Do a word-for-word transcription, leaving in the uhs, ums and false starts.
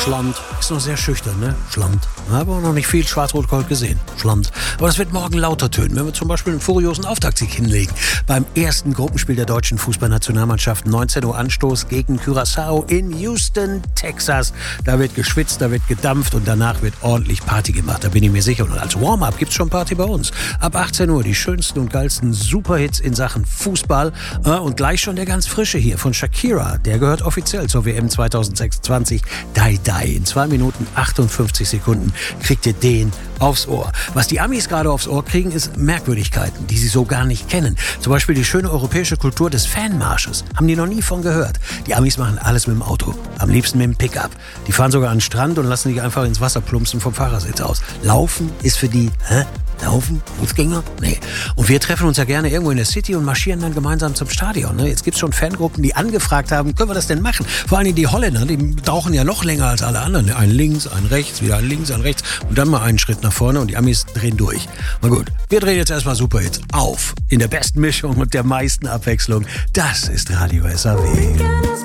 Schland. Ist noch sehr schüchtern, ne? Schland. Aber auch noch nicht viel Schwarz-Rot-Gold gesehen. Schland. Aber das wird morgen lauter tönen, wenn wir zum Beispiel einen furiosen Auftaktsieg hinlegen. Beim ersten Gruppenspiel der deutschen Fußballnationalmannschaft, neunzehn Uhr Anstoß gegen Curaçao in Houston, Texas. Da wird geschwitzt, da wird gedampft und danach wird ordentlich Party gemacht. Da bin ich mir sicher. Und als Warm-up gibt's schon Party bei uns. Ab achtzehn Uhr die schönsten und geilsten Superhits in Sachen Fußball. Und gleich schon der ganz frische hier von Shakira. Der gehört offiziell zur W M zwanzig sechsundzwanzig. Die Die. In zwei Minuten achtundfünfzig Sekunden kriegt ihr den aufs Ohr. Was die Amis gerade aufs Ohr kriegen, ist Merkwürdigkeiten, die sie so gar nicht kennen. Zum Beispiel die schöne europäische Kultur des Fanmarsches. Haben die noch nie von gehört. Die Amis machen alles mit dem Auto. Am liebsten mit dem Pickup. Die fahren sogar an den Strand und lassen sich einfach ins Wasser plumpsen vom Fahrersitz aus. Laufen ist für die, hä? Laufen? Fußgänger? Nee. Und wir treffen uns ja gerne irgendwo in der City und marschieren dann gemeinsam zum Stadion. Ne? Jetzt gibt's schon Fangruppen, die angefragt haben, können wir das denn machen? Vor allem die Holländer, die tauchen ja noch länger als alle anderen. Ein links, ein rechts, wieder ein links, ein rechts und dann mal einen Schritt nach vorne und die Amis drehen durch. Na gut, wir drehen jetzt erstmal Superhits auf. In der besten Mischung und der meisten Abwechslung. Das ist Radio S A W.